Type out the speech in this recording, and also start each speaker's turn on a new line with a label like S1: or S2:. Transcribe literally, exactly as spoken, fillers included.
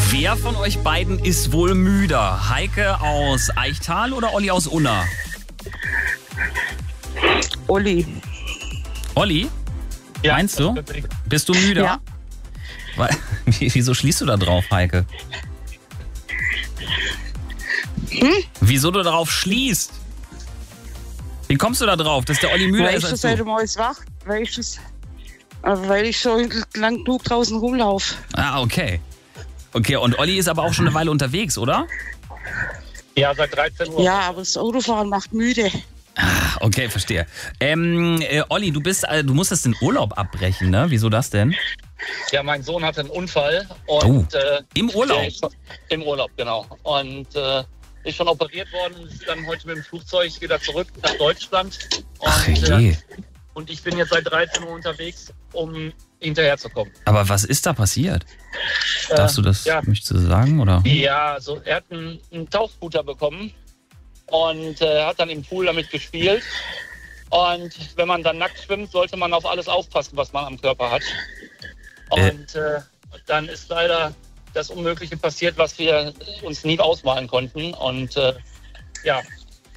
S1: Wer von euch beiden ist wohl müder? Heike aus Eichtal oder Olli aus Unna?
S2: Olli.
S1: Olli?
S3: Ja,
S1: Meinst du? Bist du müde?
S2: Ja.
S1: Weil- Wieso schließt du da drauf, Heike?
S2: Hm?
S1: Wieso du darauf schließt? Wie kommst du da drauf, dass der Olli müder
S2: Weil
S1: ist
S2: ich schon
S1: als
S2: seit
S1: du?
S2: dem Morgens wach, weil ich, das, äh, weil ich schon lang genug draußen rumlaufe.
S1: Ah, okay. Okay, und Olli ist aber auch schon eine Weile unterwegs, oder?
S3: Ja, seit dreizehn Uhr.
S2: Ja, aber das Autofahren macht müde.
S1: Ah, okay, verstehe. Ähm, äh, Olli, du bist, äh, du musstest den Urlaub abbrechen, ne? Wieso das denn?
S3: Ja, mein Sohn hatte einen Unfall und
S1: Oh,
S3: äh,
S1: im Urlaub?
S3: der ist, im Urlaub, genau. Und äh, ist schon operiert worden, ist dann heute mit dem Flugzeug wieder zurück nach Deutschland. Und,
S1: Ach
S3: äh,
S1: je.
S3: und ich bin jetzt seit dreizehn Uhr unterwegs, um hinterherzukommen.
S1: Aber was ist da passiert? Darfst du das,
S3: ja.
S1: möchtest du sagen, oder?
S3: Ja, also er hat einen, einen Tauchscooter bekommen und äh, hat dann im Pool damit gespielt. Und wenn man dann nackt schwimmt, sollte man auf alles aufpassen, was man am Körper hat. Und äh, dann ist leider das Unmögliche passiert, was wir uns nie ausmalen konnten. Und äh, ja,